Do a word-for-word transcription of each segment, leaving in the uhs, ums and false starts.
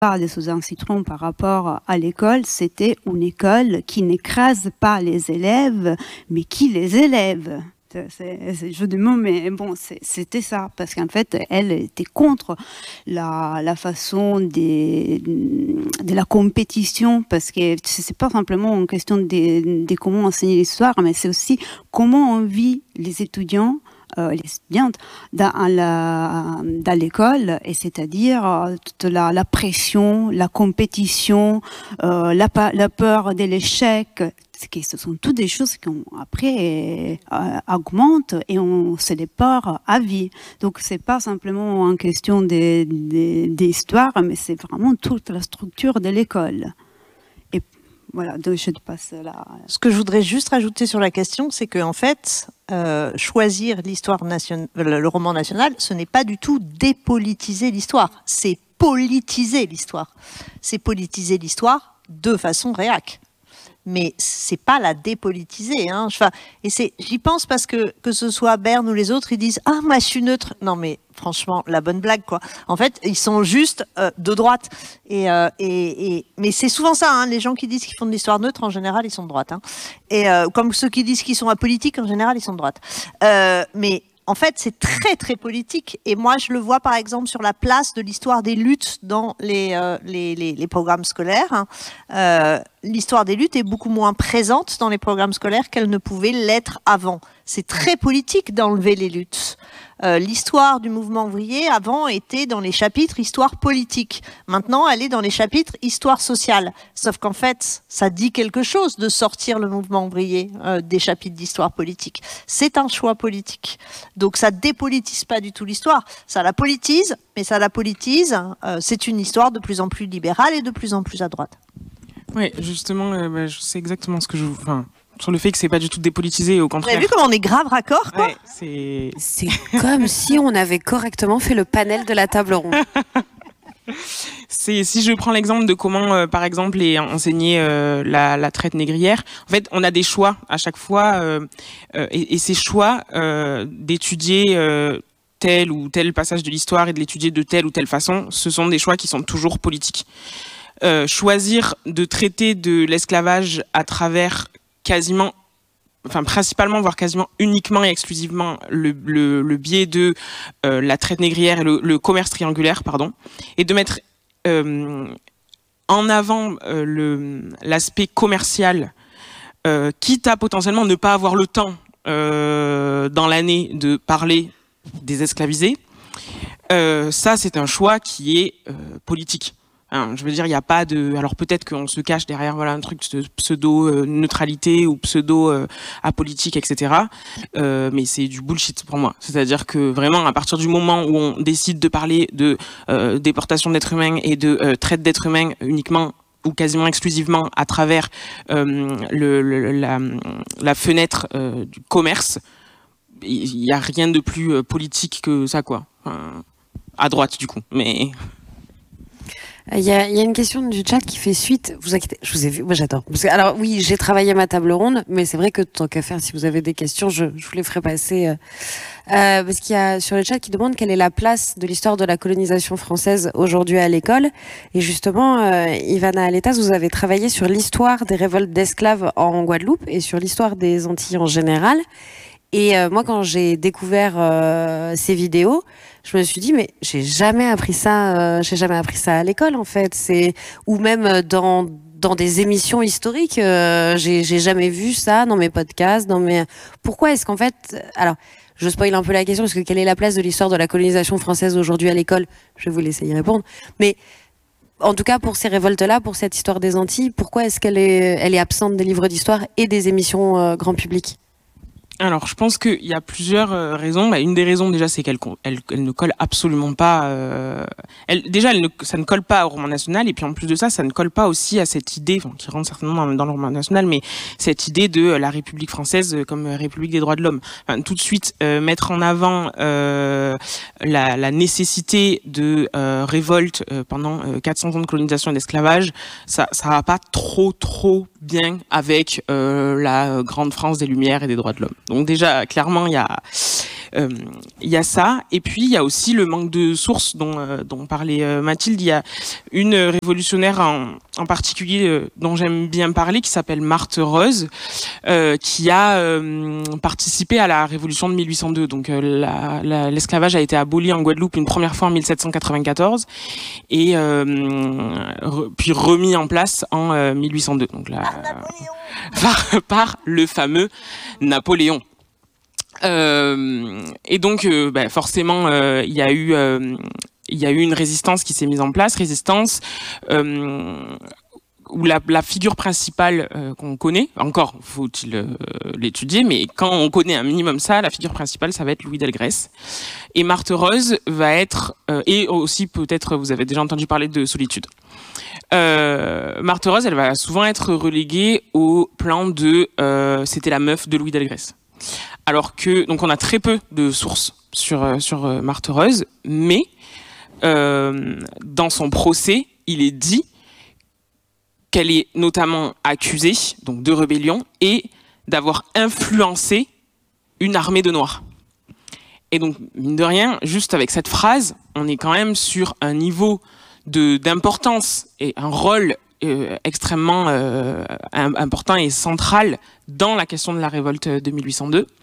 part de Suzanne Citron par rapport à l'école, c'était une école qui n'écrase pas les élèves, mais qui les élève. C'est, c'est jeu de mots, mais bon, c'est, c'était ça, parce qu'en fait, elle était contre la, la façon des, de la compétition, parce que c'est pas simplement une question de, de comment enseigner l'histoire, mais c'est aussi comment on vit les étudiants, Euh, les étudiantes dans, la, dans l'école, et c'est-à-dire euh, toute la, la pression, la compétition, euh, la, la peur de l'échec. Ce sont toutes des choses qui ont, après euh, augmentent et on se les peur à vie. Donc c'est pas simplement une question de, de, d'histoire, mais c'est vraiment toute la structure de l'école. Et voilà, donc je te passe là. Ce que je voudrais juste rajouter sur la question, c'est que en fait, euh, choisir l'histoire nationale, le roman national, ce n'est pas du tout dépolitiser l'histoire, c'est politiser l'histoire. C'est politiser l'histoire de façon réac. Mais c'est pas la dépolitiser, hein. Enfin, et c'est, j'y pense parce que que ce soit Berne ou les autres, ils disent ah moi je suis neutre. Non mais franchement la bonne blague quoi. En fait ils sont juste euh, de droite et, euh, et et mais c'est souvent ça, hein, les gens qui disent qu'ils font de l'histoire neutre en général ils sont de droite, hein. Et euh, comme ceux qui disent qu'ils sont apolitiques en général ils sont de droite. Euh, mais en fait, c'est très très politique. Et moi, je le vois par exemple sur la place de l'histoire des luttes dans les euh, les, les, les programmes scolaires. Hein. Euh, l'histoire des luttes est beaucoup moins présente dans les programmes scolaires qu'elle ne pouvait l'être avant. C'est très politique d'enlever les luttes. Euh, l'histoire du mouvement ouvrier avant était dans les chapitres histoire politique. Maintenant, elle est dans les chapitres histoire sociale. Sauf qu'en fait, ça dit quelque chose de sortir le mouvement ouvrier euh, des chapitres d'histoire politique. C'est un choix politique. Donc ça dépolitise pas du tout l'histoire. Ça la politise, mais ça la politise. Euh, c'est une histoire de plus en plus libérale et de plus en plus à droite. Oui, justement, euh, bah, je sais exactement ce que je... Enfin... sur le fait que c'est pas du tout dépolitisé, au contraire. Vous avez vu comment on est grave raccord, quoi? Ouais, c'est... c'est comme si on avait correctement fait le panel de la table ronde. C'est, si je prends l'exemple de comment, euh, par exemple, est enseignée euh, la, la traite négrière, en fait, on a des choix à chaque fois, euh, euh, et, et ces choix euh, d'étudier euh, tel ou tel passage de l'histoire et de l'étudier de telle ou telle façon, ce sont des choix qui sont toujours politiques. Euh, choisir de traiter de l'esclavage à travers quasiment, enfin principalement, voire quasiment uniquement et exclusivement le, le, le biais de euh, la traite négrière et le, le commerce triangulaire, pardon, et de mettre euh, en avant euh, le, l'aspect commercial, euh, quitte à potentiellement ne pas avoir le temps euh, dans l'année de parler des esclavisés, euh, ça c'est un choix qui est euh, politique. Hein, je veux dire, il n'y a pas de... Alors peut-être qu'on se cache derrière voilà, un truc de pseudo-neutralité ou pseudo-apolitique, et cetera. Euh, mais c'est du bullshit pour moi. C'est-à-dire que vraiment, à partir du moment où on décide de parler de euh, déportation d'êtres humains et de euh, traite d'êtres humains uniquement ou quasiment exclusivement à travers euh, le, le, la, la fenêtre euh, du commerce, il n'y a rien de plus euh, politique que ça, quoi. Enfin, à droite, du coup. Mais... Il y, a, il y a une question du chat qui fait suite. Vous inquiétez, je vous ai vu, moi j'adore. Parce que, alors oui, j'ai travaillé ma table ronde, mais c'est vrai que tant qu'à faire, si vous avez des questions, je, je vous les ferai passer. Euh, euh, parce qu'il y a sur le chat qui demande quelle est la place de l'histoire de la colonisation française aujourd'hui à l'école. Et justement, euh, Ivana Aletas, vous avez travaillé sur l'histoire des révoltes d'esclaves en Guadeloupe et sur l'histoire des Antilles en général. Et euh, moi, quand j'ai découvert euh, ces vidéos, je me suis dit mais j'ai jamais appris ça, euh, j'ai jamais appris ça à l'école en fait. C'est ou même dans dans des émissions historiques, euh, j'ai j'ai jamais vu ça dans mes podcasts, dans mes. Pourquoi est-ce qu'en fait, alors je spoil un peu la question parce que quelle est la place de l'histoire de la colonisation française aujourd'hui à l'école? Je vais vous laisser y répondre, mais en tout cas, pour ces révoltes-là, pour cette histoire des Antilles, pourquoi est-ce qu'elle est, elle est absente des livres d'histoire et des émissions euh, grand public? Alors, je pense qu'il y a plusieurs euh, raisons. Bah, une des raisons, déjà, c'est qu'elle elle, elle ne colle absolument pas... Euh, elle, déjà, elle ne, ça ne colle pas au roman national. Et puis, en plus de ça, ça ne colle pas aussi à cette idée, enfin, qui rentre certainement dans, dans le roman national, mais cette idée de euh, la République française comme euh, République des droits de l'homme. Enfin, tout de suite, euh, mettre en avant euh, la, la nécessité de euh, révolte euh, pendant euh, quatre cents ans de colonisation et d'esclavage, ça ça va pas trop, trop bien avec euh, la grande France des Lumières et des droits de l'homme. Donc déjà, clairement, il y a euh, il y a ça. Et puis, il y a aussi le manque de sources dont, euh, dont parlait euh, Mathilde. Il y a une révolutionnaire en, en particulier euh, dont j'aime bien parler, qui s'appelle Marthe Reuze, euh, qui a euh, participé à la révolution de mille huit cent deux. Donc, euh, la, la, l'esclavage a été aboli en Guadeloupe une première fois en mille sept cent quatre-vingt-quatorze et euh, re, puis remis en place en euh, mille huit cent deux. Donc là, par, par le fameux Napoléon. Euh, et donc, euh, bah, forcément, euh, il y a eu, euh, il y a eu une résistance qui s'est mise en place, résistance euh, où la, la figure principale euh, qu'on connaît, encore faut-il euh, l'étudier, mais quand on connaît un minimum ça, la figure principale, ça va être Louis Delgrès. Et Marthe Reuze va être, euh, et aussi peut-être vous avez déjà entendu parler de Solitude. Euh, Marthe Reuze, elle va souvent être reléguée au plan de euh, c'était la meuf de Louis Delgrès. Alors que, donc on a très peu de sources sur, sur euh, Marthe Reuze, mais euh, dans son procès, il est dit qu'elle est notamment accusée donc de rébellion et d'avoir influencé une armée de Noirs. Et donc, mine de rien, juste avec cette phrase, on est quand même sur un niveau de, d'importance et un rôle euh, extrêmement euh, important et central dans la question de la révolte de mille huit cent deux.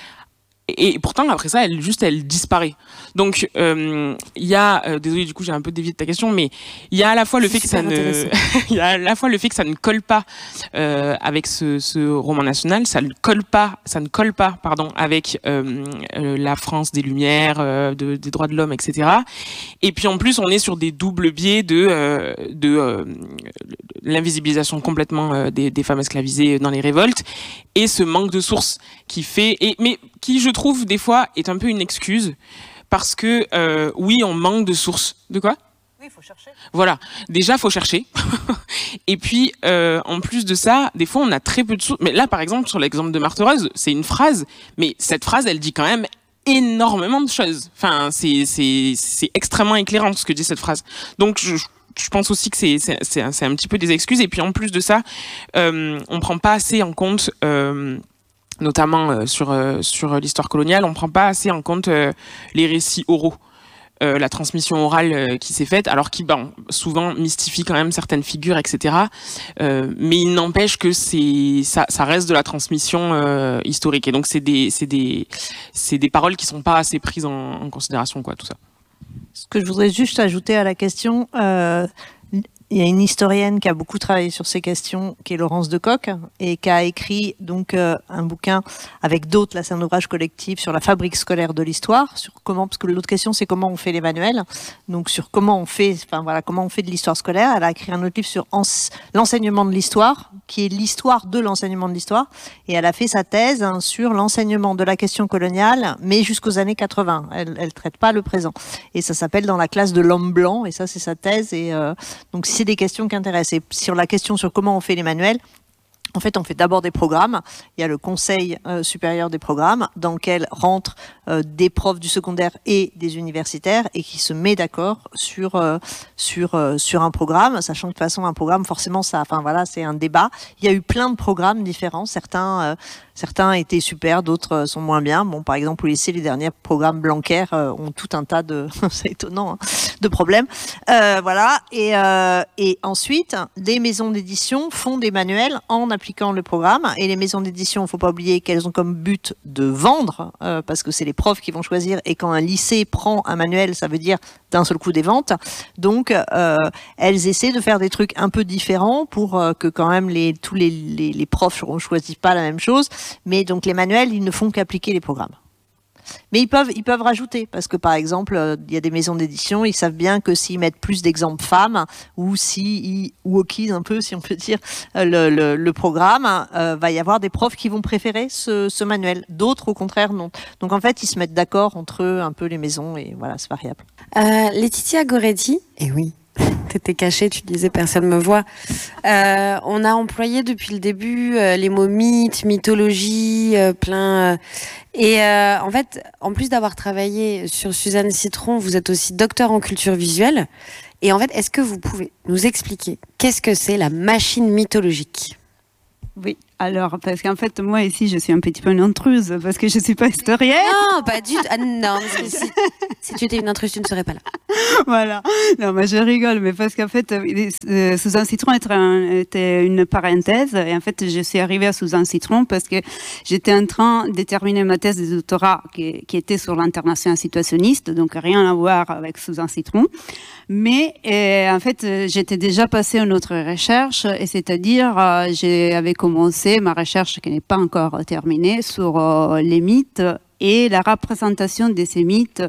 Et pourtant, après ça, elle juste, elle disparaît. Donc, il euh, y a, euh, désolé, du coup, j'ai un peu dévié de ta question, mais il y a à la fois le fait que ça ne, il y a à la fois le fait que ça ne colle pas euh, avec ce, ce roman national, ça ne colle pas, ça ne colle pas, pardon, avec euh, euh, la France des Lumières, euh, de, des droits de l'homme, et cetera. Et puis en plus, on est sur des doubles biais de, euh, de euh, l'invisibilisation complètement euh, des, des femmes esclavisées dans les révoltes et ce manque de sources qui fait, et mais qui je trouve des fois est un peu une excuse parce que euh, oui on manque de sources. De quoi ? Oui, il faut chercher. Voilà, déjà faut chercher. Et puis euh, en plus de ça, des fois on a très peu de sources. Mais là par exemple sur l'exemple de Marthe Reuze, c'est une phrase, mais cette phrase elle dit quand même énormément de choses. Enfin c'est c'est c'est extrêmement éclairant ce que dit cette phrase. Donc je je pense aussi que c'est c'est c'est un, c'est un petit peu des excuses. Et puis en plus de ça, euh, on prend pas assez en compte. Euh, notamment euh, sur euh, sur l'histoire coloniale, on prend pas assez en compte euh, les récits oraux, euh, la transmission orale euh, qui s'est faite, alors qui bon, souvent mystifie quand même certaines figures, et cetera. Euh, mais il n'empêche que c'est ça, ça reste de la transmission euh, historique, et donc c'est des c'est des c'est des paroles qui sont pas assez prises en, en considération, quoi, tout ça. Ce que je voudrais juste ajouter à la question. Euh... Il y a une historienne qui a beaucoup travaillé sur ces questions, qui est Laurence Decoq, et qui a écrit donc euh, un bouquin avec d'autres, là c'est un ouvrage collectif sur la fabrique scolaire de l'histoire, sur comment, parce que l'autre question c'est comment on fait les manuels, donc sur comment on fait, enfin voilà, comment on fait de l'histoire scolaire. Elle a écrit un autre livre sur ense- l'enseignement de l'histoire, qui est l'histoire de l'enseignement de l'histoire, et elle a fait sa thèse hein, sur l'enseignement de la question coloniale, mais jusqu'aux années quatre-vingts. Elle, elle traite pas le présent, et ça s'appelle Dans la classe de l'homme blanc, et ça c'est sa thèse, et euh, donc c'est des questions qui intéressent. Et sur la question sur comment on fait les manuels, en fait, on fait d'abord des programmes. Il y a le Conseil euh, supérieur des programmes dans lequel rentrent euh, des profs du secondaire et des universitaires et qui se met d'accord sur euh, sur euh, sur un programme, sachant que de toute façon un programme forcément ça, enfin voilà, c'est un débat. Il y a eu plein de programmes différents. Certains euh, certains étaient super, d'autres euh, sont moins bien. Bon, par exemple au lycée, les derniers programmes Blanquer euh, ont tout un tas de, c'est étonnant, hein, de problèmes. Euh, voilà. Et euh, et ensuite, des maisons d'édition font des manuels en appliquant le programme, et les maisons d'édition, il ne faut pas oublier qu'elles ont comme but de vendre, euh, parce que c'est les profs qui vont choisir, et quand un lycée prend un manuel, ça veut dire d'un seul coup des ventes. Donc euh, elles essaient de faire des trucs un peu différents pour euh, que quand même les, tous les, les, les profs ne choisissent pas la même chose, mais donc les manuels, ils ne font qu'appliquer les programmes. Mais ils peuvent, ils peuvent rajouter, parce que par exemple, euh, il y a des maisons d'édition, ils savent bien que s'ils mettent plus d'exemples femmes, ou s'ils wokisent un peu, si on peut dire, euh, le, le, le programme, euh, va y avoir des profs qui vont préférer ce, ce manuel. D'autres, au contraire, non. Donc en fait, ils se mettent d'accord entre eux, un peu les maisons, et voilà, c'est variable. Euh, Laetitia Goretti, et oui, t'étais cachée, tu disais personne me voit. Euh, on a employé depuis le début euh, les mots mythe, mythologie, euh, plein. Euh, et euh, en fait, en plus d'avoir travaillé sur Suzanne Citron, vous êtes aussi docteur en culture visuelle. Et en fait, est-ce que vous pouvez nous expliquer qu'est-ce que c'est la machine mythologique ? Oui. Alors, parce qu'en fait, moi ici, je suis un petit peu une intruse, parce que je ne suis pas historienne. Non, pas du tout. Ah, non, parce que si, si tu étais une intruse, tu ne serais pas là. Voilà. Non, mais je rigole, mais parce qu'en fait, euh, Sous un citron était, un, était une parenthèse, et en fait, je suis arrivée à Sous un citron parce que j'étais en train de terminer ma thèse de doctorat qui, qui était sur l'international situationniste, donc rien à voir avec Sous un citron. Mais euh, en fait, j'étais déjà passée à une autre recherche, et c'est-à-dire, euh, j'avais commencé ma recherche qui n'est pas encore terminée sur euh, les mythes et la représentation de ces mythes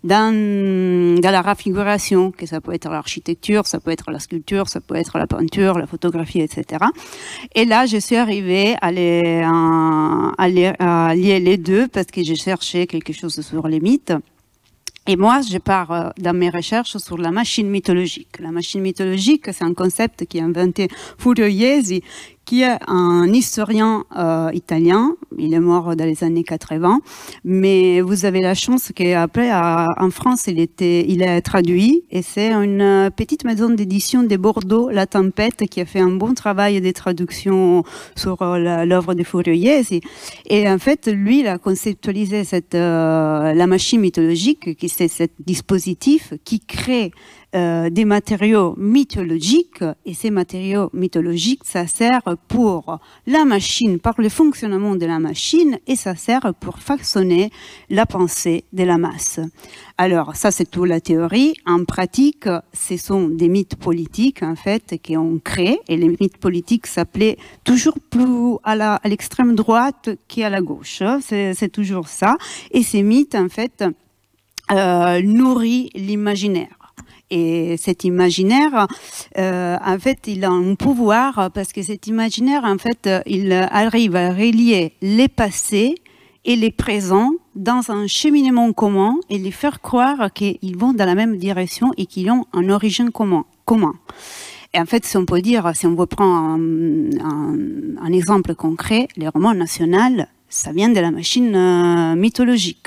dans, dans la raffiguration, que ça peut être l'architecture, ça peut être la sculpture, ça peut être la peinture, la photographie, et cetera. Et là, je suis arrivée à, les, à, les, à lier les deux parce que j'ai cherché quelque chose sur les mythes. Et moi, je pars dans mes recherches sur la machine mythologique. La machine mythologique, c'est un concept qui a inventé Furio Iesi, qui est un historien euh, italien. Il est mort dans les années quatre-vingts. Mais vous avez la chance qu'après, en France, il, était, il est traduit. Et c'est une petite maison d'édition de Bordeaux, La Tempête, qui a fait un bon travail de traduction sur euh, l'œuvre de Furio Iesi. Et en fait, lui, il a conceptualisé cette, euh, la machine mythologique, qui c'est ce dispositif qui crée Euh, des matériaux mythologiques, et ces matériaux mythologiques, ça sert pour la machine, par le fonctionnement de la machine, et ça sert pour façonner la pensée de la masse. Alors, ça, c'est toute la théorie. En pratique, ce sont des mythes politiques, en fait, qui ont créé, et les mythes politiques s'appelaient toujours plus à la, à l'extrême droite qu'à la gauche. C'est, c'est toujours ça. Et ces mythes, en fait, euh, nourrissent l'imaginaire. Et cet imaginaire, euh, en fait, il a un pouvoir parce que cet imaginaire, en fait, il arrive à relier les passés et les présents dans un cheminement commun et les faire croire qu'ils vont dans la même direction et qu'ils ont un origine commun. commun. Et en fait, si on peut dire, si on veut prendre un, un, un exemple concret, les romans nationaux, ça vient de la machine euh, mythologique.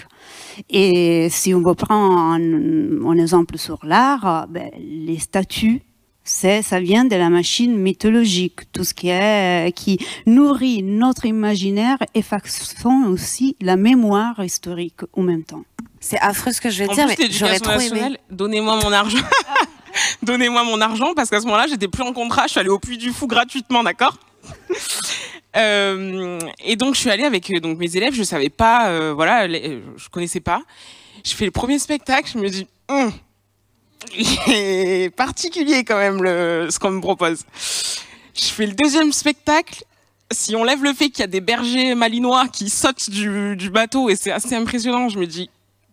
Et si on veut prendre un, un exemple sur l'art, ben, les statues, c'est, ça vient de la machine mythologique. Tout ce qui est, qui nourrit notre imaginaire et façonne aussi la mémoire historique en même temps. C'est affreux ce que je vais en dire, plus, mais j'aurais trop aimé. Donnez-moi mon argent. Donnez-moi mon argent, parce qu'à ce moment-là, j'étais plus en contrat, je suis allée au Puy du Fou gratuitement, d'accord? Euh, et donc je suis allée avec euh, donc mes élèves, je savais pas, euh, voilà, les, euh, je connaissais pas. Je fais le premier spectacle, je me dis, hum, c'est particulier quand même le, ce qu'on me propose. Je fais le deuxième spectacle. Si on lève le fait qu'il y a des bergers malinois qui sautent du, du bateau, et c'est assez impressionnant, je me dis,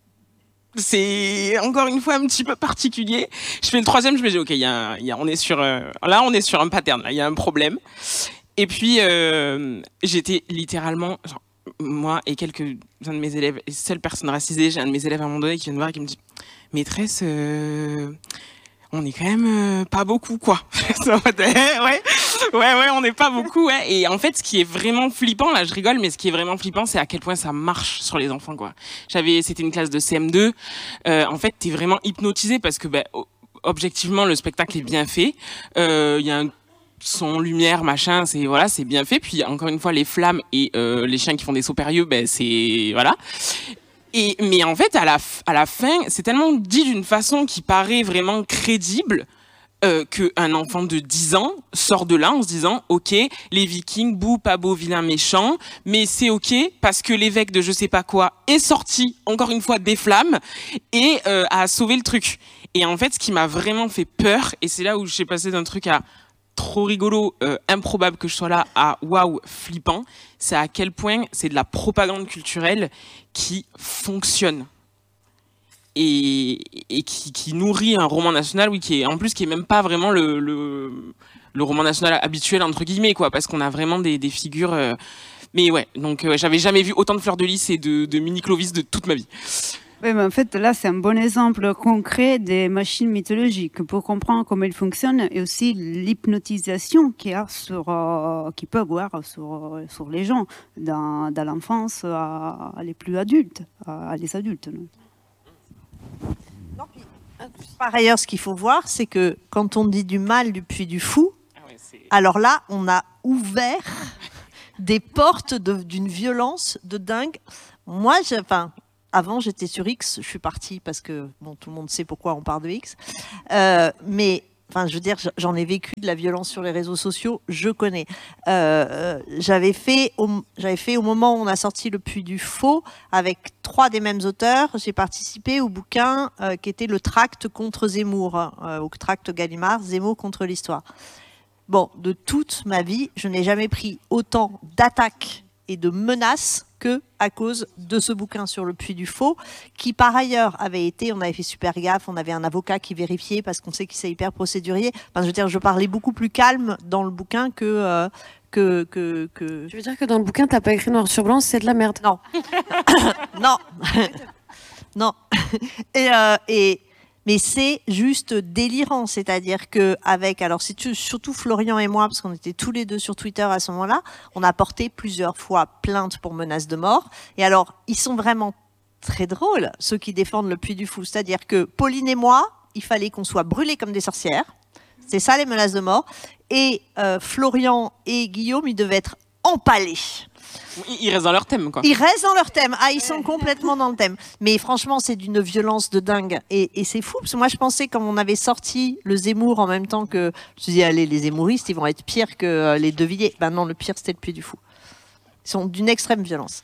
c'est encore une fois un petit peu particulier. Je fais le troisième, je me dis, ok, il y a, il y a, on est sur, euh, là on est sur un pattern, là il y a un problème. Et puis, euh, j'étais littéralement, genre, moi et quelques-uns de mes élèves, et seule personne racisée, j'ai un de mes élèves à un moment donné qui vient me voir et qui me dit « Maîtresse, euh, on est quand même euh, pas beaucoup, quoi. » ouais, ouais, ouais, on n'est pas beaucoup, ouais. Et en fait, ce qui est vraiment flippant, là, je rigole, mais ce qui est vraiment flippant, c'est à quel point ça marche sur les enfants, quoi. J'avais, c'était une classe de C M deux. Euh, en fait, t'es vraiment hypnotisé parce que, bah, objectivement, le spectacle est bien fait. Il euh, y a un son, lumière, machin, c'est voilà, c'est bien fait. Puis encore une fois, les flammes et euh, les chiens qui font des sauts périlleux, ben c'est voilà. Et mais en fait, à la à la fin, c'est tellement dit d'une façon qui paraît vraiment crédible euh, qu'un enfant de dix ans sort de là en se disant, ok, les Vikings, beau, pas beau, vilain, méchant, mais c'est ok parce que l'évêque de je sais pas quoi est sorti encore une fois des flammes et euh, a sauvé le truc. Et en fait, ce qui m'a vraiment fait peur, et c'est là où j'ai passé d'un truc à trop rigolo, euh, improbable que je sois là, à waouh, flippant, c'est à quel point c'est de la propagande culturelle qui fonctionne et, et qui, qui nourrit un roman national, oui, qui est en plus qui est même pas vraiment le, le, le roman national habituel entre guillemets, quoi, parce qu'on a vraiment des, des figures. Euh, mais ouais, donc euh, j'avais jamais vu autant de fleurs de lys et de, de mini Clovis de toute ma vie. Oui, mais en fait, là, c'est un bon exemple concret des machines mythologiques pour comprendre comment elles fonctionnent et aussi l'hypnotisation qu'il y a sur, euh, qu'il peut avoir sur, sur les gens, dans, dans l'enfance à, à les plus adultes, à, à les adultes. Non non, puis, par ailleurs, ce qu'il faut voir, c'est que quand on dit du mal du Puy du Fou, ah ouais, alors là, on a ouvert des portes de, d'une violence de dingue. Moi, j'ai, enfin, avant j'étais sur X, je suis partie parce que bon, tout le monde sait pourquoi on part de X. Euh, mais enfin, je veux dire, j'en ai vécu de la violence sur les réseaux sociaux, je connais. Euh, j'avais fait, au, j'avais fait au moment où on a sorti Le Puits du Faux avec trois des mêmes auteurs. J'ai participé au bouquin euh, qui était le tract contre Zemmour, euh, au tract Gallimard, Zemmour contre l'histoire. Bon, de toute ma vie, je n'ai jamais pris autant d'attaques et de menaces que à cause de ce bouquin sur Le Puits du Faux, qui par ailleurs avait été, on avait fait super gaffe, on avait un avocat qui vérifiait parce qu'on sait que c'est hyper procédurier. Enfin, je veux dire, je parlais beaucoup plus calme dans le bouquin que euh, que, que que. Tu veux dire que dans le bouquin, t'as pas écrit noir sur blanc, c'est de la merde? Non, non, non. Et, euh, et mais c'est juste délirant, c'est-à-dire que avec, alors c'est surtout Florian et moi, parce qu'on était tous les deux sur Twitter à ce moment-là, on a porté plusieurs fois plainte pour menace de mort. Et alors, ils sont vraiment très drôles, ceux qui défendent Le Puits du Fou, c'est-à-dire que Pauline et moi, il fallait qu'on soit brûlés comme des sorcières. C'est ça les menaces de mort. Et euh, Florian et Guillaume, ils devaient être empalés. Ils restent dans leur thème, quoi. Ils restent dans leur thème. Ah, ils sont complètement dans le thème. Mais franchement, c'est d'une violence de dingue. Et, et c'est fou, parce que moi, je pensais, quand on avait sorti le Zemmour en même temps que... Je me suis dit, allez, les Zemmouristes, ils vont être pires que euh, les De Villiers. Ben non, le pire, c'était Le Puits du Fou. Ils sont d'une extrême violence.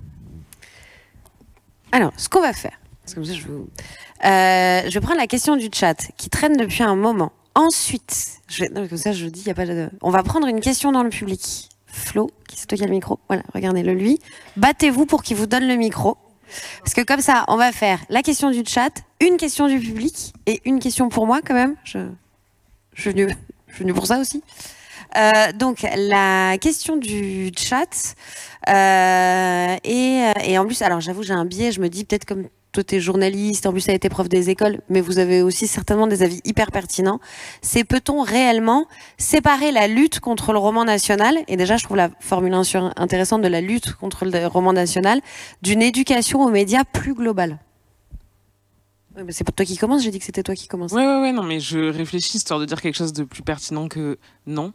Alors, ce qu'on va faire... Parce que ça, je, vous... euh, je vais prendre la question du chat, qui traîne depuis un moment. Ensuite, je vais... non, comme ça, je dis, il y a pas de... On va prendre une question dans le public. Flo, qui c'est toi qui a le micro. Voilà, regardez-le lui. Battez-vous pour qu'il vous donne le micro. Parce que comme ça, on va faire la question du chat, une question du public et une question pour moi quand même. Je, je, suis, venue, je suis venue pour ça aussi. Euh, donc, la question du chat. Euh, et, et en plus, alors j'avoue, j'ai un biais. Je me dis peut-être comme toi, t'es journaliste, en plus, ça a été prof des écoles, mais vous avez aussi certainement des avis hyper pertinents. C'est peut-on réellement séparer la lutte contre le roman national, et déjà, je trouve la formulation intéressante de la lutte contre le roman national, d'une éducation aux médias plus globale? Oui, mais c'est pour toi qui commence, j'ai dit que c'était toi qui commence. Ouais, ouais, ouais, non, mais je réfléchis histoire de dire quelque chose de plus pertinent que non.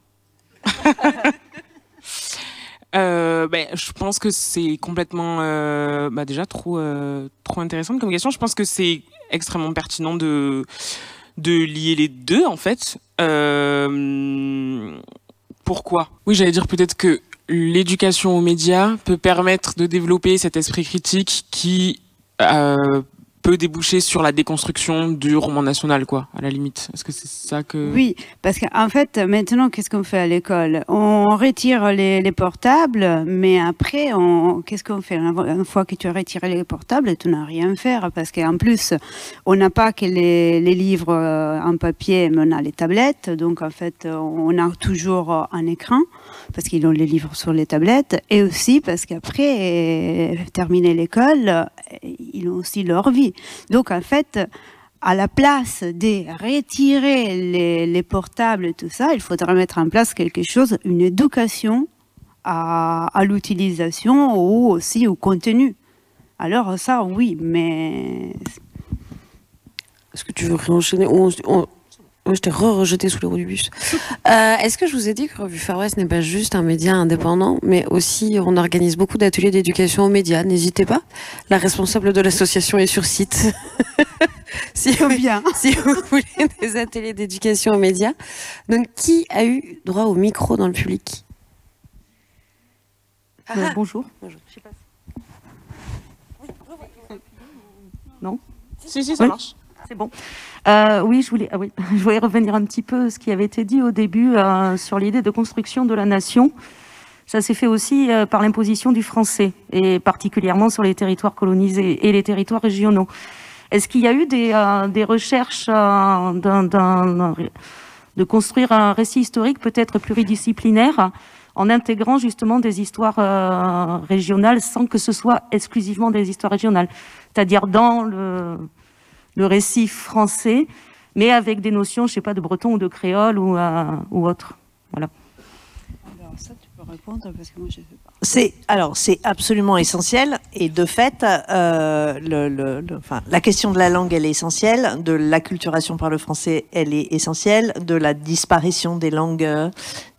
Euh, ben, je pense que c'est complètement, euh, bah déjà trop, euh, trop intéressante comme question. Je pense que c'est extrêmement pertinent de, de lier les deux, en fait. Euh, pourquoi? Oui, j'allais dire peut-être que l'éducation aux médias peut permettre de développer cet esprit critique qui euh, peut déboucher sur la déconstruction du roman national, quoi, à la limite. Est-ce que c'est ça que... Oui, parce qu'en fait, maintenant, qu'est-ce qu'on fait à l'école? On retire les, les portables, mais après, on, qu'est-ce qu'on fait? Une fois que tu as retiré les portables, tu n'as rien à faire, parce qu'en plus, on n'a pas que les, les livres en papier, mais on a les tablettes, donc en fait, on a toujours un écran, parce qu'ils ont les livres sur les tablettes, et aussi parce qu'après, terminer l'école, ils ont aussi leur vie. Donc, en fait, à la place de retirer les, les portables et tout ça, il faudrait mettre en place quelque chose, une éducation à, à l'utilisation ou aussi au contenu. Alors, ça, oui, mais... Est-ce que tu veux réenchaîner? on, on... Ouais, je t'ai re-rejeté sous les roues du bus. Euh, Est-ce que je vous ai dit que Revue Far West n'est pas juste un média indépendant, mais aussi on organise beaucoup d'ateliers d'éducation aux médias? N'hésitez pas. La responsable de l'association est sur site. si, vous, bien. si vous voulez des ateliers d'éducation aux médias. Donc, qui a eu droit au micro dans le public? euh, ah, Bonjour. Bonjour. Je sais pas. Non? Si, si, ça oui. marche. C'est bon. Euh, oui, je voulais, ah oui, je voulais revenir un petit peu à ce qui avait été dit au début euh, sur l'idée de construction de la nation. Ça s'est fait aussi euh, par l'imposition du français, et particulièrement sur les territoires colonisés et les territoires régionaux. Est-ce qu'il y a eu des, euh, des recherches euh, d'un, d'un, de construire un récit historique peut-être pluridisciplinaire en intégrant justement des histoires euh, régionales sans que ce soit exclusivement des histoires régionales, c'est-à-dire dans le... le récit français, mais avec des notions, je sais pas, de breton ou de créole ou, euh, ou autre. Voilà. Alors ça, tu peux répondre parce que moi, je ne sais pas. C'est, alors, c'est absolument essentiel. Et de fait, euh, le, le, le, enfin, la question de la langue, elle est essentielle. De l'acculturation par le français, elle est essentielle. De la disparition des langues, euh,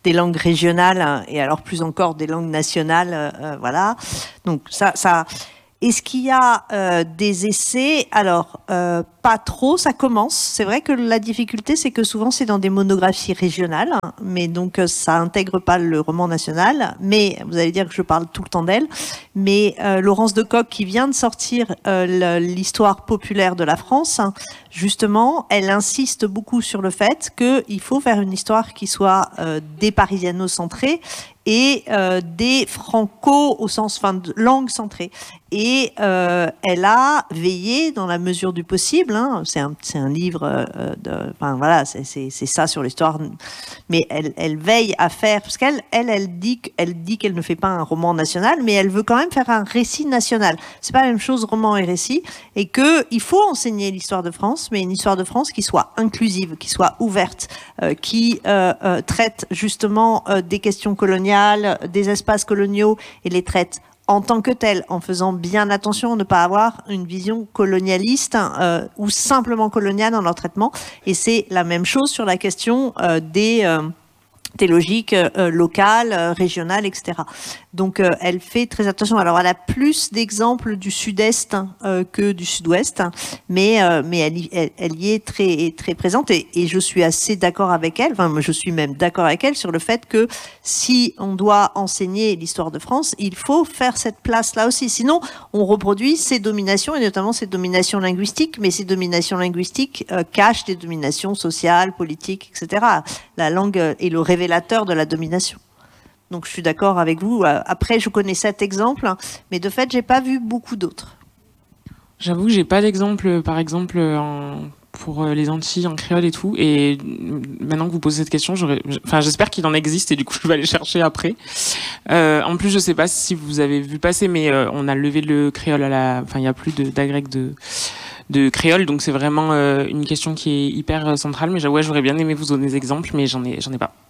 des langues régionales et alors plus encore des langues nationales, euh, voilà. Donc ça, ça. Est-ce qu'il y a euh, des essais? Alors, euh, pas trop, ça commence. C'est vrai que la difficulté, c'est que souvent, c'est dans des monographies régionales, mais donc ça intègre pas le roman national. Mais, vous allez dire que je parle tout le temps d'elle, mais euh, Laurence de Cock, qui vient de sortir euh, l'histoire populaire de la France, justement, elle insiste beaucoup sur le fait qu'il faut faire une histoire qui soit euh, déparisiano-centrée et euh, des franco au sens enfin de langue centrée, et euh, elle a veillé dans la mesure du possible, hein, c'est un c'est un livre euh, de enfin voilà c'est c'est c'est ça sur l'histoire, mais elle elle veille à faire, parce qu'elle elle elle dit elle dit qu'elle ne fait pas un roman national, mais elle veut quand même faire un récit national. C'est pas la même chose, roman et récit, et que il faut enseigner l'histoire de France, mais une histoire de France qui soit inclusive, qui soit ouverte, euh, qui euh, euh, traite justement euh, des questions coloniales, des espaces coloniaux, et les traite en tant que tels, en faisant bien attention à ne pas avoir une vision colonialiste euh, ou simplement coloniale dans leur traitement. Et c'est la même chose sur la question euh, des... Euh, des logiques euh, locales, euh, régionales, et cetera. Donc, euh, elle fait très attention. Alors, elle a plus d'exemples du sud-est euh, que du sud-ouest, mais euh, mais elle, elle, elle y est très très présente, et, et je suis assez d'accord avec elle. Enfin, je suis même d'accord avec elle sur le fait que si on doit enseigner l'histoire de France, il faut faire cette place-là aussi. Sinon, on reproduit ces dominations, et notamment ces dominations linguistiques. Mais ces dominations linguistiques euh, cachent des dominations sociales, politiques, et cetera. La langue est le révélateur de la domination. Donc je suis d'accord avec vous. Après, je connais cet exemple, mais de fait, j'ai pas vu beaucoup d'autres. J'avoue que j'ai pas d'exemple, par exemple, en, pour les Antilles, en créole et tout. Et maintenant que vous posez cette question, j'aurais, enfin, j'espère qu'il en existe, et du coup, je vais aller chercher après. Euh, en plus, je sais pas si vous avez vu passer, mais euh, on a levé le créole à la, enfin, il y a plus de, d'agrég de, de créole, donc c'est vraiment euh, une question qui est hyper centrale. Mais ouais, j'aurais bien aimé vous donner des exemples, mais j'en ai, j'en ai pas.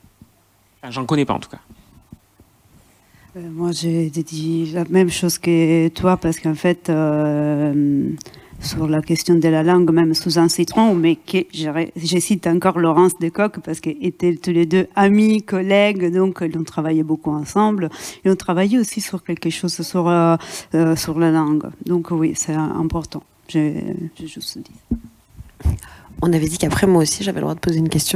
Enfin, j'en connais pas en tout cas. Euh, moi, j'ai dit la même chose que toi, parce qu'en fait, euh, sur la question de la langue, même sous un citron, mais que je cite encore Laurence de Cock, parce qu'ils étaient tous les deux amis, collègues, donc ils ont travaillé beaucoup ensemble. Ils ont travaillé aussi sur quelque chose sur, euh, euh, sur la langue. Donc oui, c'est important. J'ai juste dit. On avait dit qu'après, moi aussi, j'avais le droit de poser une question.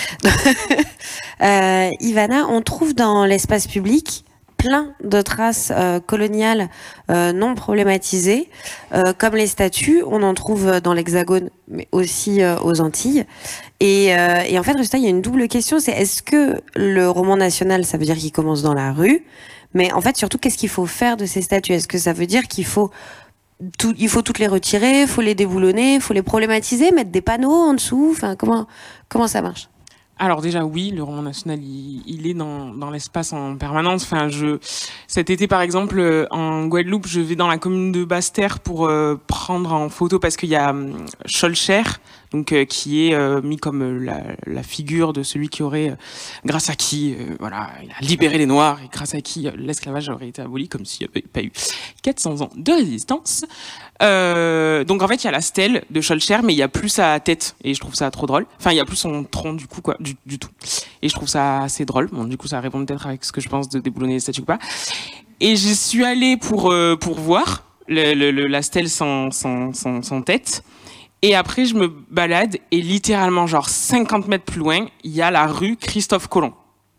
euh, Ivana, on trouve dans l'espace public plein de traces euh, coloniales euh, non problématisées, euh, comme les statues. On en trouve dans l'Hexagone, mais aussi euh, aux Antilles. Et, euh, et en fait, résultat, il y a une double question, c'est est-ce que le roman national, ça veut dire qu'il commence dans la rue? Mais en fait, surtout, qu'est-ce qu'il faut faire de ces statues? Est-ce que ça veut dire qu'il faut... Tout, il faut toutes les retirer, il faut les déboulonner, il faut les problématiser, mettre des panneaux en dessous. Enfin, comment, comment ça marche? Alors déjà oui, le roman national il, il est dans, dans l'espace en permanence. Enfin, je cet été par exemple en Guadeloupe, je vais dans la commune de Basse-Terre pour euh, prendre en photo, parce qu'il y a euh, Schœlcher, donc euh, qui est euh, mis comme euh, la, la figure de celui qui aurait, euh, grâce à qui, euh, voilà, il a libéré les Noirs, et grâce à qui euh, l'esclavage aurait été aboli, comme s'il n'y avait pas eu quatre cents ans de résistance. Euh, donc en fait il y a la stèle de Schœlcher, mais il y a plus sa tête, et je trouve ça trop drôle. Enfin il y a plus son tronc du coup quoi, du, du tout. Et je trouve ça assez drôle. Bon du coup ça répond peut-être avec ce que je pense de déboulonner les statues ou pas. Et j'y suis allée pour euh, pour voir le, le, le, la stèle sans, sans, sans, sans tête. Et après je me balade, et littéralement genre cinquante mètres plus loin il y a la rue Christophe Colomb,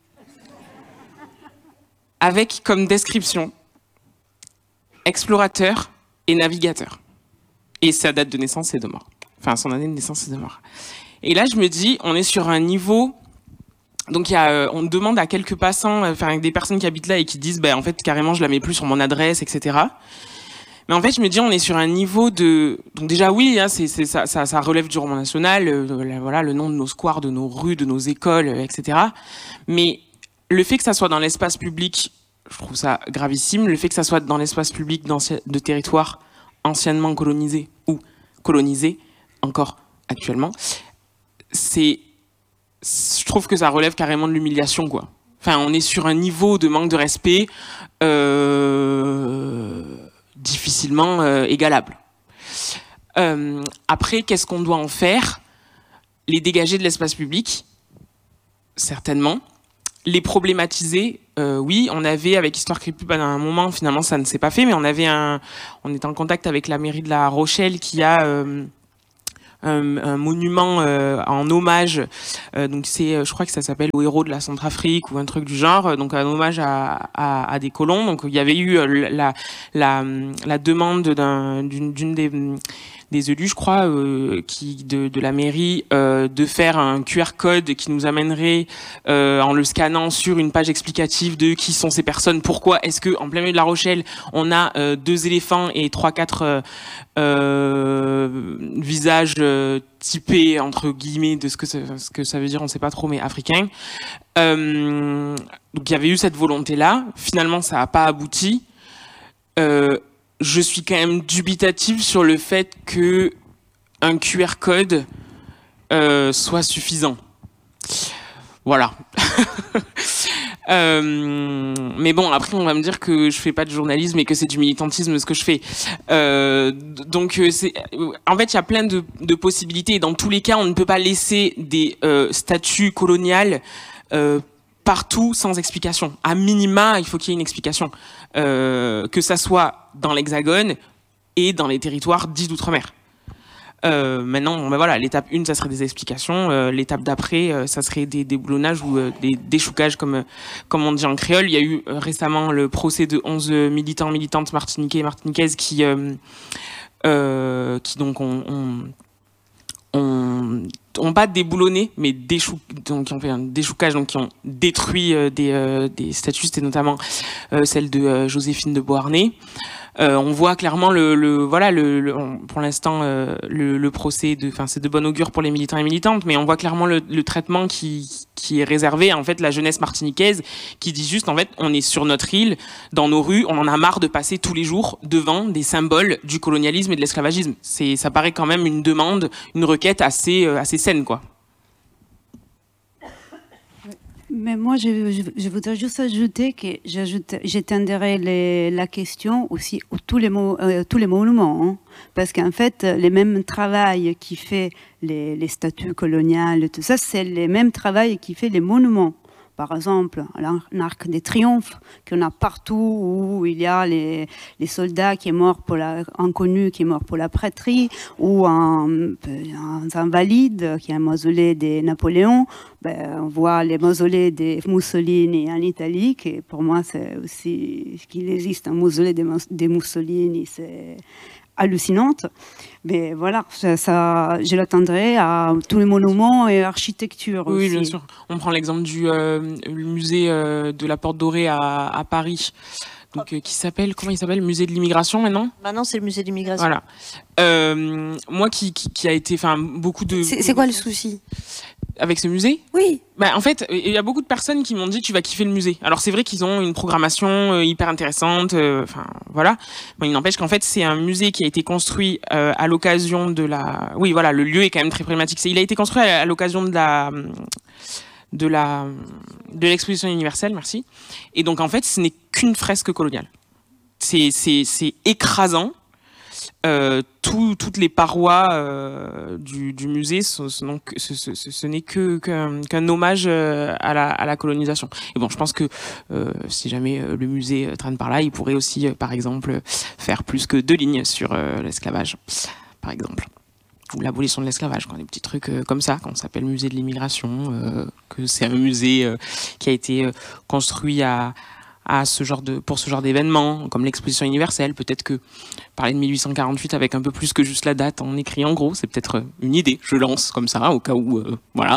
avec comme description explorateur et navigateur. Et sa date de naissance et de mort. Enfin, son année de naissance et de mort. Et là, je me dis, on est sur un niveau... Donc, il y a, euh, on demande à quelques passants, enfin, avec des personnes qui habitent là et qui disent, bah, en fait, carrément, je la mets plus sur mon adresse, et cetera. Mais en fait, je me dis, on est sur un niveau de... Donc déjà, oui, hein, c'est, c'est, ça, ça, ça relève du roman national, euh, voilà, le nom de nos squares, de nos rues, de nos écoles, euh, et cetera. Mais le fait que ça soit dans l'espace public... Je trouve ça gravissime. Le fait que ça soit dans l'espace public de territoires anciennement colonisés ou colonisés encore actuellement, c'est, je trouve que ça relève carrément de l'humiliation, quoi. Enfin, on est sur un niveau de manque de respect euh, difficilement euh, égalable. Euh, après, qu'est-ce qu'on doit en faire? Les dégager de l'espace public, certainement. les problématiser, euh, oui, on avait avec Histoire Crépue, à un moment finalement ça ne s'est pas fait, mais on avait un, on était en contact avec la mairie de La Rochelle qui a euh, un, un monument euh, en hommage, euh, donc c'est, je crois que ça s'appelle aux héros de la Centrafrique ou un truc du genre, donc un hommage à, à, à des colons. Donc il y avait eu la, la, la demande d'un, d'une, d'une des des élus, je crois, euh, qui de, de la mairie, euh, de faire un Q R code qui nous amènerait, euh, en le scannant, sur une page explicative de qui sont ces personnes, pourquoi est-ce que en plein milieu de La Rochelle, on a euh, deux éléphants et trois, quatre euh, euh, visages euh, typés entre guillemets de ce que ça, ce que ça veut dire, on sait pas trop, mais africains. Euh, donc il y avait eu cette volonté-là. Finalement, ça n'a pas abouti. Euh, Je suis quand même dubitative sur le fait que un Q R code euh, soit suffisant. Voilà. euh, mais bon, après on va me dire que je fais pas de journalisme et que c'est du militantisme ce que je fais. Euh, donc c'est, en fait, il y a plein de, de possibilités. Et dans tous les cas, on ne peut pas laisser des euh, statues coloniales euh, partout sans explication. À minima, il faut qu'il y ait une explication. Euh, que ça soit dans l'Hexagone et dans les territoires dits d'outre-mer. Euh, maintenant, ben voilà, l'étape une, ça serait des explications. Euh, l'étape d'après, euh, ça serait des déboulonnages ou euh, des déchoucages, comme, comme on dit en créole. Il y a eu euh, récemment le procès de onze militants, militantes martiniquais et martiniquaises qui, euh, euh, qui donc ont... ont ont, ont pas déboulonné, mais déchou, donc qui ont fait un déchoucage, donc qui ont détruit euh, des, euh, des statues, c'était notamment euh, celle de euh, Joséphine de Beauharnais. Euh, on voit clairement le, le voilà le, le pour l'instant euh, le, le procès de, enfin c'est de bon augure pour les militants et militantes, mais on voit clairement le, le traitement qui qui est réservé à, en fait, la jeunesse martiniquaise, qui dit juste en fait on est sur notre île, dans nos rues, on en a marre de passer tous les jours devant des symboles du colonialisme et de l'esclavagisme. C'est ça paraît quand même une demande, une requête assez euh, assez saine, quoi. Mais moi, je, je, je voudrais juste ajouter que j'étendrai la question aussi à tous les, euh, tous les monuments. Hein, parce qu'en fait, les mêmes travail qui fait les, les statues coloniales, tout ça, c'est les mêmes travail qui fait les monuments. Par exemple, l'Arc de Triomphe, qu'on a partout, où il y a les, les soldats qui est mort pour la, inconnus qui est mort pour la prêtrise, ou un, un invalide qui est un mausolée de Napoléon. Ben, on voit les mausolées de Mussolini en Italie, qui pour moi, c'est aussi qu'il existe un mausolée de, de Mussolini, c'est hallucinante. Mais voilà, ça, ça, je l'attendrai à tous les monuments et architecture oui, aussi. Oui, bien sûr. On prend l'exemple du euh, le musée euh, de la Porte Dorée à, à Paris, donc euh, qui s'appelle, comment il s'appelle, musée de l'immigration maintenant. Maintenant, c'est le musée de l'immigration. Voilà. Euh, moi, qui, qui, qui a été, enfin, beaucoup de. C'est, c'est quoi le souci avec ce musée? Oui. Bah, en fait, il y a beaucoup de personnes qui m'ont dit tu vas kiffer le musée. Alors c'est vrai qu'ils ont une programmation euh, hyper intéressante, enfin euh, voilà. Bon, il n'empêche qu'en fait c'est un musée qui a été construit euh, à l'occasion de la. Oui, voilà, le lieu est quand même très problématique. C'est, il a été construit à, à l'occasion de la de la de l'exposition universelle, merci. Et donc en fait, ce n'est qu'une fresque coloniale. C'est c'est c'est écrasant. Euh, tout, toutes les parois euh, du, du musée, ce, ce, donc, ce, ce, ce n'est que, qu'un, qu'un hommage euh, à, la, à la colonisation. Et bon, je pense que euh, si jamais euh, le musée euh, traîne par là, il pourrait aussi, euh, par exemple, faire plus que deux lignes sur euh, l'esclavage, par exemple. Ou l'abolition de l'esclavage, quoi, des petits trucs euh, comme ça, qu'on s'appelle musée de l'immigration, euh, que c'est un musée euh, qui a été euh, construit à... à ce genre de, pour ce genre d'événement, comme l'exposition universelle. Peut-être que parler de mille huit cent quarante-huit avec un peu plus que juste la date en écrit en gros, c'est peut-être une idée. Je lance comme ça, au cas où, euh, voilà.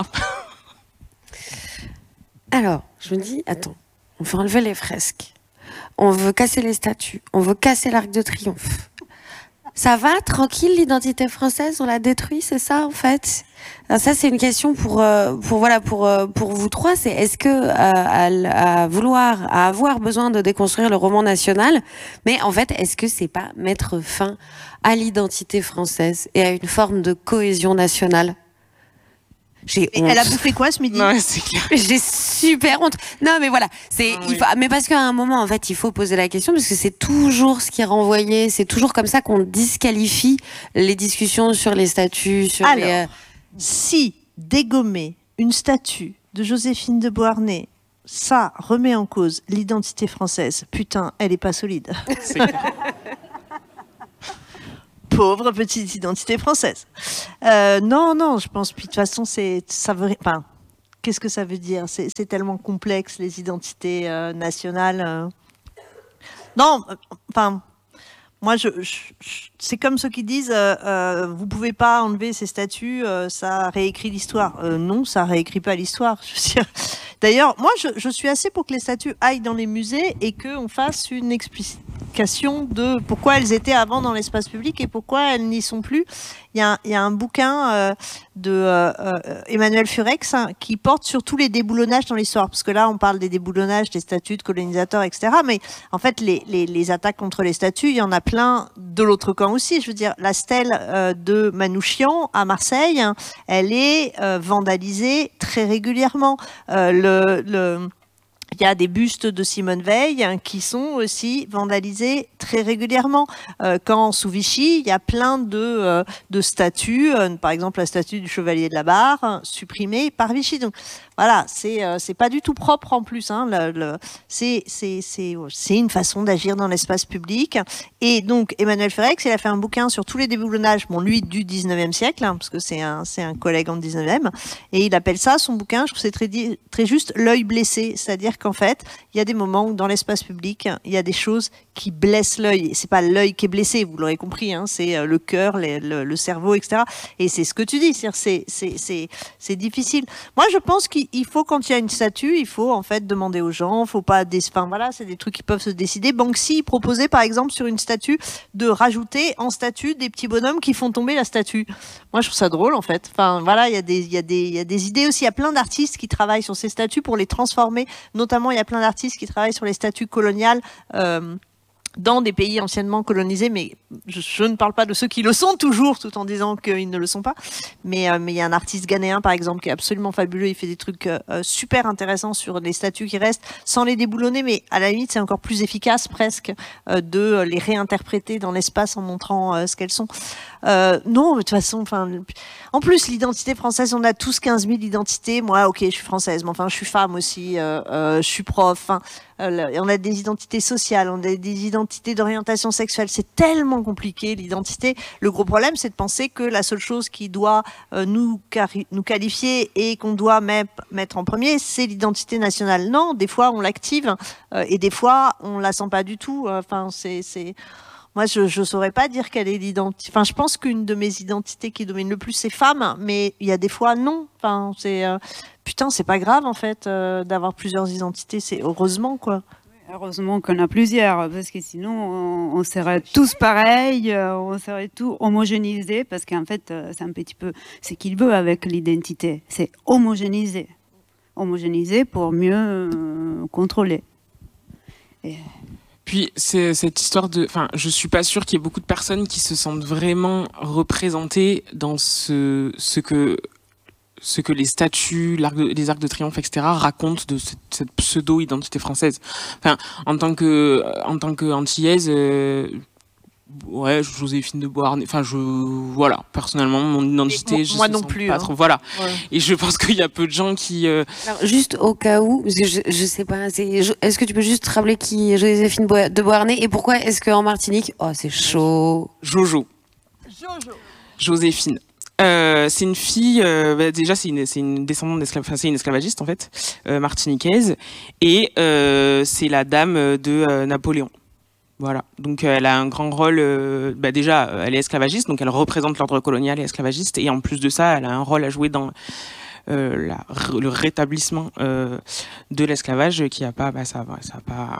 Alors, je me dis, attends, on veut enlever les fresques, on veut casser les statues, on veut casser l'Arc de Triomphe. Ça va, tranquille, l'identité française, on la détruit, c'est ça en fait? Alors ça, c'est une question pour euh, pour voilà pour euh, pour vous trois. C'est est-ce que euh, à, à vouloir, à avoir besoin de déconstruire le roman national, mais en fait, est-ce que c'est pas mettre fin à l'identité française et à une forme de cohésion nationale? J'ai honte. Elle a bouffé quoi ce midi? Non, c'est clair. J'ai super honte. Non, mais voilà, c'est, Ah, il oui. faut, mais parce qu'à un moment, en fait, il faut poser la question parce que c'est toujours ce qui est renvoyé, c'est toujours comme ça qu'on disqualifie les discussions sur les statuts, sur Alors, les. Euh... si dégommer une statue de Joséphine de Beauharnais ça remet en cause l'identité française. Putain, elle est pas solide. C'est clair. Pauvre petite identité française. Euh, non, non, je pense. Puis de toute façon, c'est ça veut. Enfin, qu'est-ce que ça veut dire? C'est c'est tellement complexe les identités euh, nationales. Euh. Non, enfin. Moi, je, je, je, c'est comme ceux qui disent euh, euh, vous pouvez pas enlever ces statuts, euh, ça réécrit l'histoire. Euh, non, ça réécrit pas l'histoire. D'ailleurs, moi, je, je suis assez pour que les statues aillent dans les musées et qu'on fasse une explication de pourquoi elles étaient avant dans l'espace public et pourquoi elles n'y sont plus. Il y a, il y a un bouquin euh, de euh, euh, Emmanuel Furex hein, qui porte sur tous les déboulonnages dans l'histoire. Parce que là, on parle des déboulonnages, des statues de colonisateurs, et cetera. Mais en fait, les, les, les attaques contre les statues, il y en a plein de l'autre camp aussi. Je veux dire, la stèle euh, de Manouchian à Marseille, hein, elle est euh, vandalisée très régulièrement. Euh, le... le Il y a des bustes de Simone Veil hein, qui sont aussi vandalisés très régulièrement. Euh, quand sous Vichy, il y a plein de, euh, de statues, euh, par exemple la statue du Chevalier de la Barre, hein, supprimée par Vichy. Donc voilà, c'est euh, c'est pas du tout propre en plus. Hein, le, le, c'est c'est c'est c'est une façon d'agir dans l'espace public. Et donc Emmanuel Furex, il a fait un bouquin sur tous les déboulonnages, bon lui du dix-neuvième siècle, hein, parce que c'est un c'est un collègue en dix-neuvième, et il appelle ça son bouquin. Je trouve que c'est très très juste, l'œil blessé, c'est-à-dire qu'en fait, il y a des moments où dans l'espace public, il y a des choses qui blessent l'œil. C'est pas l'œil qui est blessé, vous l'aurez compris, hein, c'est le cœur, le, le, le cerveau, et cetera. Et c'est ce que tu dis, c'est c'est c'est c'est difficile. Moi, je pense qu'il faut, quand il y a une statue, il faut en fait demander aux gens, faut pas des, enfin voilà, c'est des trucs qui peuvent se décider. Banksy proposait par exemple sur une statue de rajouter en statue des petits bonhommes qui font tomber la statue. Moi, je trouve ça drôle en fait. Enfin voilà, il y a des il y a des il y a des idées aussi. Il y a plein d'artistes qui travaillent sur ces statues pour les transformer, notamment il y a plein d'artistes qui travaillent sur les statues coloniales euh, dans des pays anciennement colonisés, mais je, je ne parle pas de ceux qui le sont toujours, tout en disant qu'ils ne le sont pas. Mais euh, mais il y a un artiste ghanéen, par exemple, qui est absolument fabuleux. Il fait des trucs euh, super intéressants sur les statues qui restent, sans les déboulonner, mais à la limite, c'est encore plus efficace presque euh, de les réinterpréter dans l'espace en montrant euh, ce qu'elles sont. Euh, non, de toute façon, enfin, en plus, l'identité française, on a tous quinze mille identités. Moi, ok, je suis française, mais enfin, je suis femme aussi, euh, euh, je suis prof. Enfin, euh, on a des identités sociales, on a des identités d'orientation sexuelle. C'est tellement compliqué, l'identité. Le gros problème, c'est de penser que la seule chose qui doit euh, nous, nous qualifier et qu'on doit mettre en premier, c'est l'identité nationale. Non, des fois, on l'active euh, et des fois, on la sent pas du tout. Enfin, c'est, c'est... Moi, je ne saurais pas dire quelle est l'identité. Enfin, je pense qu'une de mes identités qui domine le plus, c'est femme, mais il y a des fois, non. Enfin, c'est euh, putain, c'est pas grave en fait euh, d'avoir plusieurs identités. C'est heureusement quoi. Heureusement qu'on a plusieurs, parce que sinon on, on serait tous pareils, euh, on serait tous homogénéisés, parce qu'en fait, euh, c'est un petit peu ce qu'il veut avec l'identité, c'est homogénéiser, homogénéiser pour mieux euh, contrôler. Et... Puis c'est cette histoire de, enfin, je suis pas sûre qu'il y ait beaucoup de personnes qui se sentent vraiment représentées dans ce ce que ce que les statues, l'arc de, les arcs de triomphe, et cetera racontent de cette, cette pseudo-identité française. Enfin, en tant que en tant que antillaise, euh, ouais, Joséphine de Beauharnais. Enfin, je voilà, personnellement, mon identité, moi, je moi ne non sens plus. Pas hein. trop, voilà. Ouais. Et je pense qu'il y a peu de gens qui. Euh... Alors, juste au cas où, parce que je, je sais pas, c'est, est-ce que tu peux juste rappeler qui est Joséphine de Beauharnais et pourquoi est-ce qu'en Martinique, oh c'est chaud. Jojo. Jojo. Joséphine. Euh, c'est une fille, euh, bah déjà c'est une, c'est une descendante d'esclavage, enfin c'est une esclavagiste en fait, euh, martiniquaise, et euh, c'est la dame de euh, Napoléon. Voilà, donc euh, elle a un grand rôle, euh, bah déjà euh, elle est esclavagiste, donc elle représente l'ordre colonial et esclavagiste, et en plus de ça elle a un rôle à jouer dans euh, la, le rétablissement euh, de l'esclavage qui a pas, bah ça, ça a pas,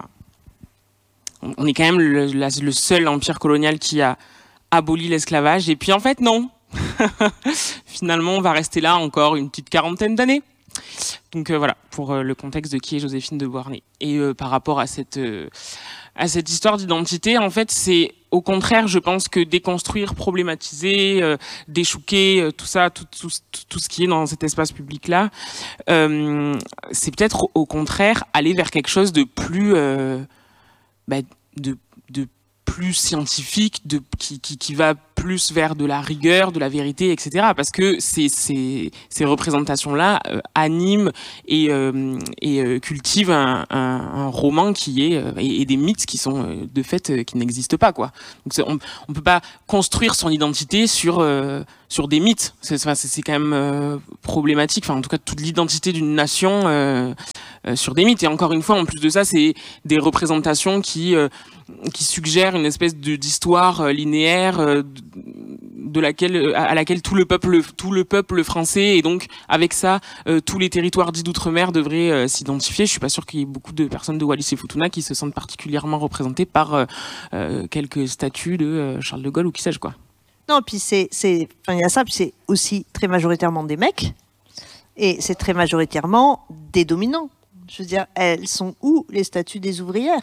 on est quand même le, la, le seul empire colonial qui a aboli l'esclavage, et puis en fait non. Finalement, on va rester là encore une petite quarantaine d'années. Donc euh, voilà, pour euh, le contexte de qui est Joséphine de Beauharnais. Et euh, par rapport à cette, euh, à cette histoire d'identité, en fait, c'est au contraire, je pense que déconstruire, problématiser, euh, déchouquer, euh, tout ça, tout, tout, tout ce qui est dans cet espace public-là, euh, c'est peut-être au contraire aller vers quelque chose de plus... Euh, bah, de, de plus scientifique, de, qui, qui, qui va plus vers de la rigueur, de la vérité, et cetera. Parce que ces, ces, ces représentations-là euh, animent et, euh, et euh, cultivent un, un, un roman qui est euh, et, et des mythes qui sont euh, de fait euh, qui n'existent pas, quoi. Donc on, on peut pas construire son identité sur euh, sur des mythes. C'est, c'est, c'est quand même euh, problématique. Enfin, en tout cas, toute l'identité d'une nation euh, euh, sur des mythes. Et encore une fois, en plus de ça, c'est des représentations qui euh, qui suggère une espèce de d'histoire linéaire euh, de laquelle à laquelle tout le peuple tout le peuple français et donc avec ça euh, tous les territoires dits d'outre-mer devraient euh, s'identifier. Je suis pas sûr qu'il y ait beaucoup de personnes de Wallis et Futuna qui se sentent particulièrement représentées par euh, euh, quelques statues de euh, Charles de Gaulle ou qui sais-je, quoi. Non, puis c'est c'est enfin il y a ça, puis c'est aussi très majoritairement des mecs et c'est très majoritairement des dominants. Je veux dire, elles sont où les statues des ouvrières?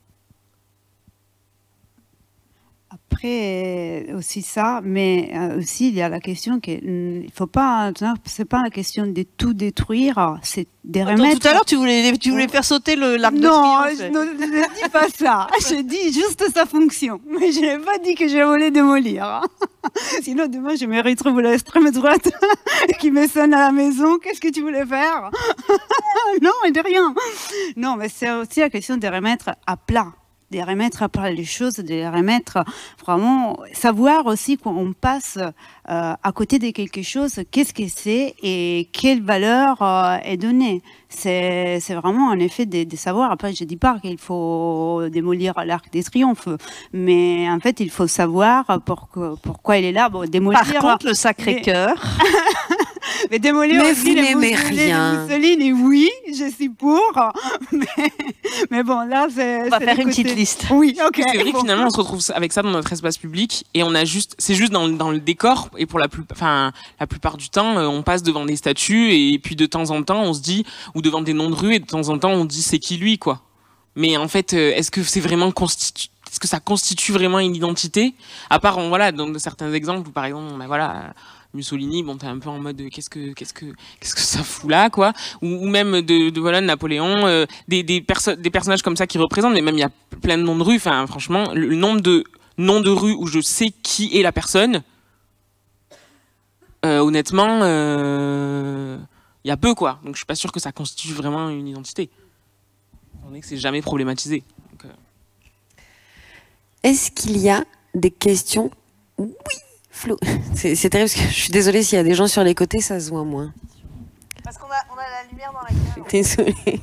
Après aussi ça, mais aussi il y a la question qu'il faut pas, c'est pas la question de tout détruire, c'est de remettre. Attends, tout à l'heure tu voulais tu voulais faire sauter le l'arc de triomphe. Non, je ne dis pas ça. Je dis juste sa fonction, mais je n'ai pas dit que je voulais démolir. Sinon demain je me retrouve à l'extrême droite qui me sonne à la maison. Qu'est-ce que tu voulais faire? Non, de rien. Non, mais c'est aussi la question de remettre à plat. De remettre à plat les choses, de les remettre vraiment, savoir aussi quand on passe euh, à côté de quelque chose, qu'est-ce que c'est et quelle valeur euh, est donnée. C'est, c'est vraiment un effet de, de savoir. Après, je dis pas qu'il faut démolir l'Arc de Triomphe, mais en fait, il faut savoir pour que, pourquoi il est là. Bon, démolir. Par contre, le Sacré-Cœur. Mais démolir mais aussi vous les n'aimez rien. Mussolini, oui, je suis pour. Mais, mais bon, là, c'est. On va c'est faire une côté... petite liste. Oui, ok. C'est vrai que bon. finalement, on se retrouve avec ça dans notre espace public et on a juste, c'est juste dans, dans le décor et pour la plus, enfin, la plupart du temps, on passe devant des statues et puis de temps en temps, on se dit, ou devant des noms de rue et de temps en temps, on dit c'est qui lui, quoi. Mais en fait, est-ce que c'est vraiment constitu... Est-ce que ça constitue vraiment une identité? À part, on, voilà, dans certains exemples où, par exemple, ben voilà, Mussolini, bon, t'es un peu en mode qu'est-ce que, qu'est-ce que, qu'est-ce que ça fout là, quoi. Ou, ou même de, de voilà, de Napoléon, euh, des, des, perso- des personnages comme ça qui représentent, mais même il y a plein de noms de rues. Enfin, franchement, le, le nombre de noms de rues où je sais qui est la personne, euh, honnêtement, il euh, y a peu, quoi. Donc, je suis pas sûr que ça constitue vraiment une identité. On est que c'est jamais problématisé. Donc, euh... Est-ce qu'il y a des questions? Oui, Flo. C'est, c'est terrible parce que je suis désolée s'il y a des gens sur les côtés, ça se voit moins. Parce qu'on a, on a la lumière dans la cave. Désolée.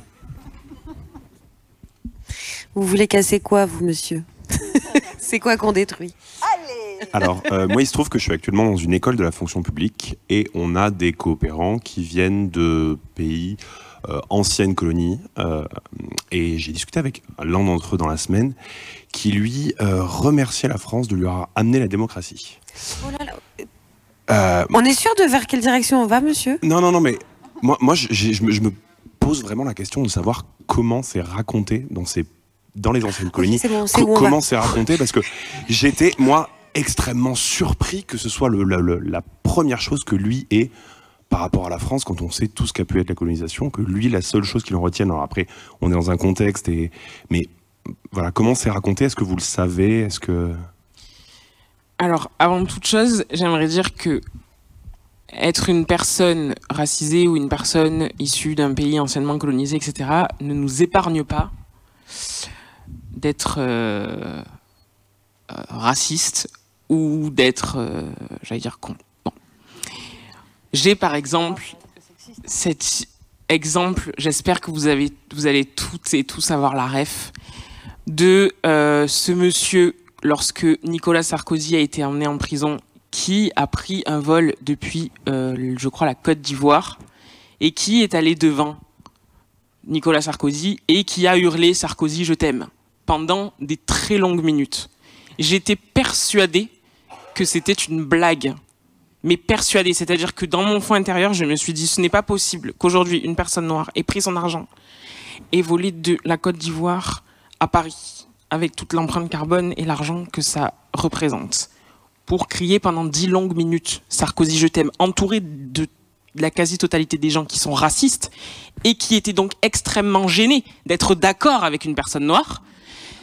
Vous voulez casser quoi, vous, monsieur? C'est quoi qu'on détruit? Allez. Alors, euh, moi, il se trouve que je suis actuellement dans une école de la fonction publique et on a des coopérants qui viennent de pays euh, anciennes colonies. Euh, et j'ai discuté avec l'un d'entre eux dans la semaine qui, lui, euh, remerciait la France de lui avoir amené la démocratie. Oh là là. Euh, on est sûr de vers quelle direction on va, monsieur? Non, non, non, mais moi, moi je, je, me, je me pose vraiment la question de savoir comment c'est raconté dans, ces, dans les anciennes colonies. Okay, c'est bon, c'est Co- comment va. c'est raconté, parce que j'étais, moi, extrêmement surpris que ce soit le, le, le, la première chose que lui ait par rapport à la France, quand on sait tout ce qu'a pu être la colonisation, que lui, la seule chose qu'il en retienne, alors après, on est dans un contexte, et, mais voilà, comment c'est raconté? Est-ce que vous le savez? Est-ce que... Alors, avant toute chose, j'aimerais dire que être une personne racisée ou une personne issue d'un pays anciennement colonisé, et cetera, ne nous épargne pas d'être euh, euh, raciste ou d'être, euh, j'allais dire, con. Bon. J'ai par exemple cet exemple, j'espère que vous, avez, vous allez toutes et tous avoir la ref, de euh, ce monsieur, lorsque Nicolas Sarkozy a été emmené en prison, qui a pris un vol depuis, euh, je crois, la Côte d'Ivoire, et qui est allé devant Nicolas Sarkozy, et qui a hurlé « Sarkozy, je t'aime » pendant des très longues minutes. J'étais persuadée que c'était une blague, mais persuadée, c'est-à-dire que dans mon fond intérieur, je me suis dit « Ce n'est pas possible qu'aujourd'hui, une personne noire ait pris son argent et volé de la Côte d'Ivoire à Paris, avec toute l'empreinte carbone et l'argent que ça représente, pour crier pendant dix longues minutes « Sarkozy, je t'aime », entouré de la quasi-totalité des gens qui sont racistes et qui étaient donc extrêmement gênés d'être d'accord avec une personne noire.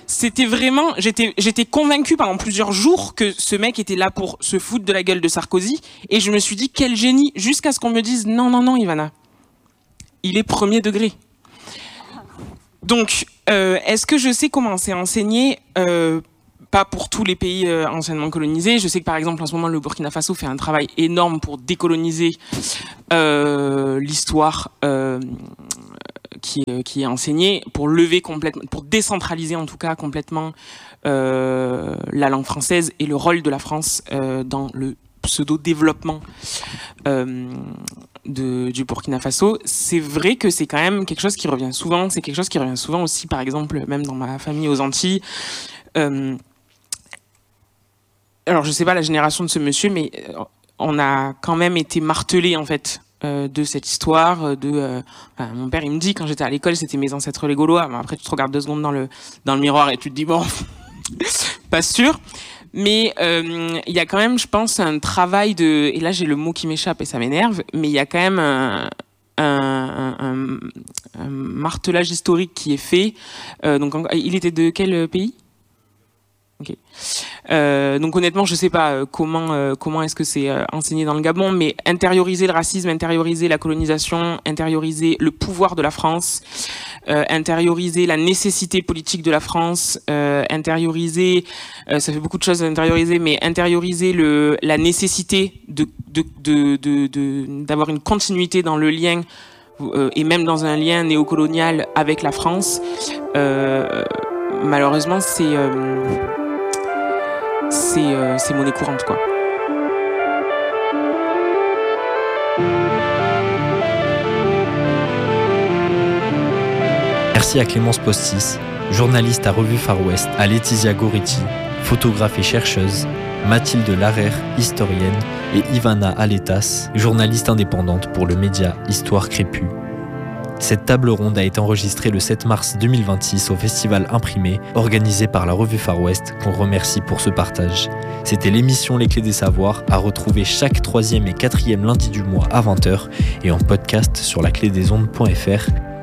c'était vraiment, j'étais, j'étais convaincue pendant plusieurs jours que ce mec était là pour se foutre de la gueule de Sarkozy, et je me suis dit quel génie, jusqu'à ce qu'on me dise non, non, non, Ivana, il est premier degré. Donc, euh, est-ce que je sais comment c'est enseigné euh, pas pour tous les pays euh, anciennement colonisés. Je sais que par exemple en ce moment le Burkina Faso fait un travail énorme pour décoloniser euh, l'histoire euh, qui, euh, qui est enseignée, pour lever complètement, pour décentraliser en tout cas complètement euh, la langue française et le rôle de la France euh, dans le pseudo-développement euh, de, du Burkina Faso. C'est vrai que c'est quand même quelque chose qui revient souvent. C'est quelque chose qui revient souvent aussi, par exemple, même dans ma famille aux Antilles. Euh, alors, je sais pas la génération de ce monsieur, mais on a quand même été martelé, en fait, euh, de cette histoire. De, euh, enfin, mon père, il me dit, quand j'étais à l'école, c'était mes ancêtres les Gaulois. Mais après, tu te regardes deux secondes dans le, dans le miroir et tu te dis, bon, pas sûr. Mais il euh, y a quand même, je pense, un travail de... Et là, j'ai le mot qui m'échappe et ça m'énerve, mais il y a quand même un, un, un, un martelage historique qui est fait. Euh, donc, il était de quel pays ? Okay. Euh, donc honnêtement, je sais pas euh, comment euh, comment est-ce que c'est euh, enseigné dans le Gabon, mais intérioriser le racisme, intérioriser la colonisation, intérioriser le pouvoir de la France, euh, intérioriser la nécessité politique de la France, euh, intérioriser, euh, ça fait beaucoup de choses à intérioriser, mais intérioriser le la nécessité de de de de, de d'avoir une continuité dans le lien euh, et même dans un lien néocolonial avec la France. Euh, malheureusement, c'est euh, c'est euh, c'est monnaie courante, quoi. Merci à Clémence Postis, journaliste à Revue Far West, à Laetitia Goriti, photographe et chercheuse, Mathilde Larère, historienne, et Ivana Aletas, journaliste indépendante pour le média Histoire Crépue. Cette table ronde a été enregistrée le sept mars deux mille vingt-six au Festival Imprimé, organisé par la Revue Far West, qu'on remercie pour ce partage. C'était l'émission Les Clés des Savoirs, à retrouver chaque troisième et quatrième lundi du mois à vingt heures et en podcast sur la clé des ondes point f r.